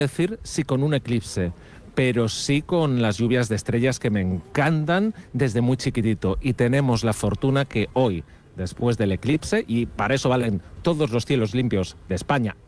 decir si con un eclipse, pero sí con las lluvias de estrellas que me encantan desde muy chiquitito. Y tenemos la fortuna que hoy, después del eclipse, y para eso valen todos los cielos limpios de España